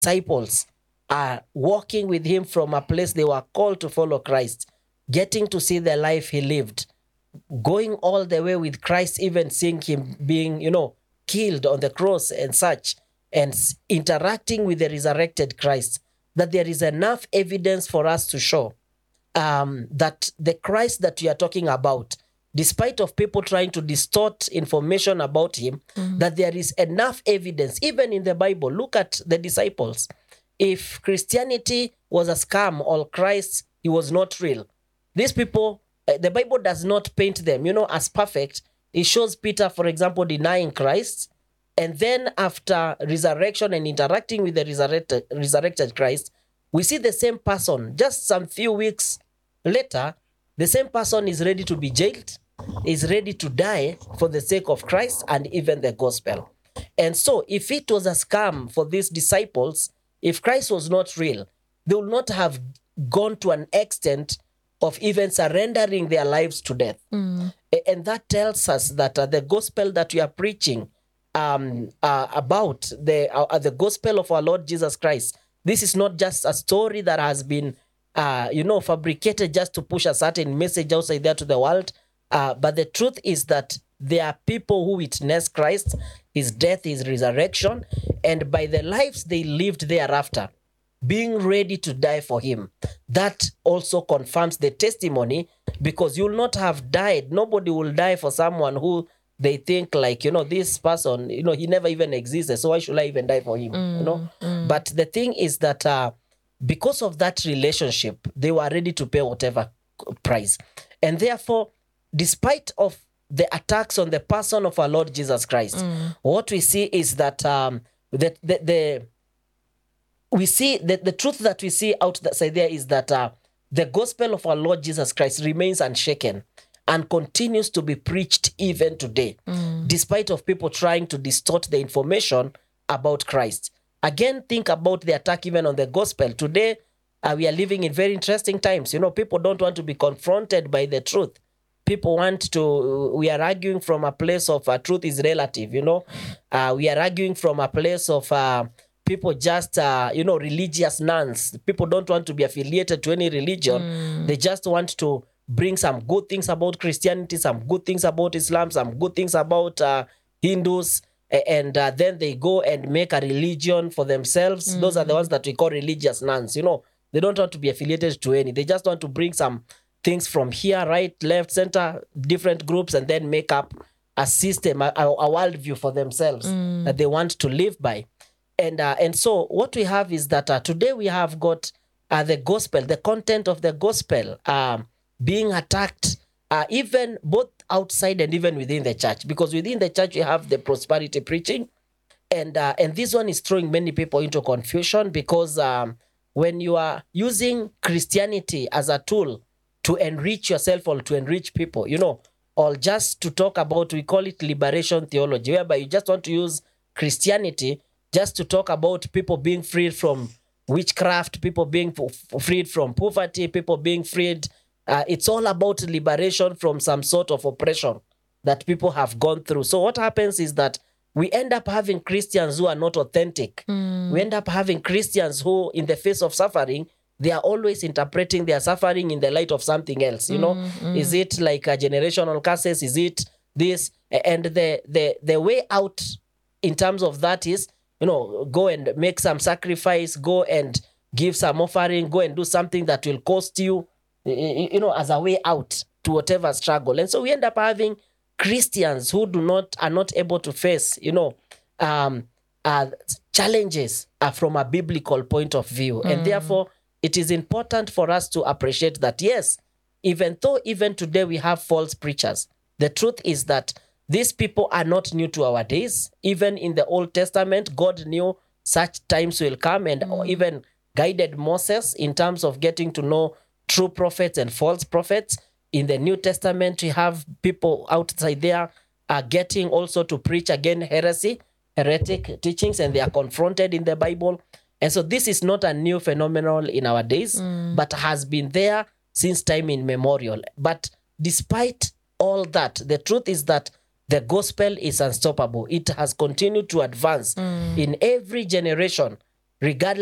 disciples are walking with him from a place they were called to follow Christ, getting to see the life he lived, going all the way with Christ, even seeing him being, killed on the cross and such, and interacting with the resurrected Christ, that there is enough evidence for us to show that the Christ that we are talking about, despite of people trying to distort information about him, that there is enough evidence, even in the Bible. Look at the disciples. If Christianity was a scam or Christ, he was not real, these people, the Bible does not paint them, as perfect. It shows Peter, for example, denying Christ. And then after resurrection and interacting with the resurrected Christ, we see the same person just some few weeks later. The same person is ready to be jailed, is ready to die for the sake of Christ and even the gospel. And so if it was a scam for these disciples, if Christ was not real, they would not have gone to an extent of even surrendering their lives to death. And that tells us that the gospel that we are preaching about, the gospel of our Lord Jesus Christ, this is not just a story that has been fabricated just to push a certain message outside there to the world. But the truth is that there are people who witness Christ, his death, his resurrection, and by the lives they lived thereafter, being ready to die for him. That also confirms the testimony, because you'll not have died. Nobody will die for someone who they think like, this person, he never even existed, so why should I even die for him? But the thing is that because of that relationship, they were ready to pay whatever price. And therefore, despite of the attacks on the person of our Lord Jesus Christ, what we see is that we see that the truth that we see outside there is that the gospel of our Lord Jesus Christ remains unshaken and continues to be preached even today, despite of people trying to distort the information about Christ. Again, think about the attack even on the gospel. Today, we are living in very interesting times. People don't want to be confronted by the truth. People we are arguing from a place of truth is relative, we are arguing from a place of people just, religious nuns. People don't want to be affiliated to any religion. They just want to bring some good things about Christianity, some good things about Islam, some good things about Hindus, and then they go and make a religion for themselves. Those are the ones that we call religious nuns. They don't want to be affiliated to any. They just want to bring some things from here, right, left, center, different groups, and then make up a system, a worldview for themselves that they want to live by. And so what we have is that today we have got the gospel, the content of the gospel being attacked, even both outside and even within the church. Because within the church, you have the prosperity preaching. And this one is throwing many people into confusion, because when you are using Christianity as a tool to enrich yourself or to enrich people, or just to talk about, we call it liberation theology, whereby you just want to use Christianity just to talk about people being freed from witchcraft, people being freed from poverty, people being freed. It's all about liberation from some sort of oppression that people have gone through. So what happens is that we end up having Christians who are not authentic. We end up having Christians who, in the face of suffering, they are always interpreting their suffering in the light of something else. Is it like a generational curses? Is it this? And the way out in terms of that is, go and make some sacrifice, go and give some offering, go and do something that will cost you, as a way out to whatever struggle. And so we end up having Christians who are not able to face, challenges from a biblical point of view. And therefore, it is important for us to appreciate that, yes, even though even today we have false preachers, the truth is that these people are not new to our days. Even in the Old Testament, God knew such times will come and even guided Moses in terms of getting to know true prophets and false prophets. In the New Testament, we have people outside there getting also to preach again heretic teachings, and they are confronted in the Bible. And so this is not a new phenomenon in our days, but has been there since time immemorial. But despite all that, the truth is that the gospel is unstoppable. It has continued to advance in every generation. regardless